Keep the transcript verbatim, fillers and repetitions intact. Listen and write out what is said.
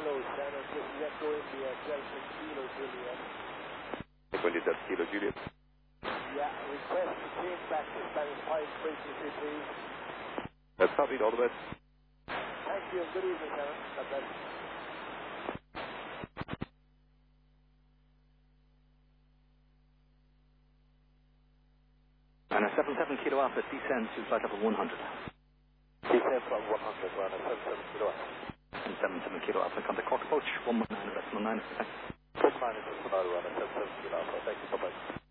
Hello, Shannon. This is Echo India, Delta Kilo Juliet. Echo India, Delta Kilo Juliet. Yeah, request to change back to Spanish five frequency, please. That's copied. All the best. Thank you. Good evening, Shannon. God bless. And a seven seven Kilo Alpha descend to flight level one hundred. Descend from one hundred, we're on a seven seven Kilo Alpha. And seven seven Kilo Alpha, contact Cork approach, one one nine, decimal nine. one nine, decimal nine, we're on a seven seven Kilo Alpha. Thank you so much.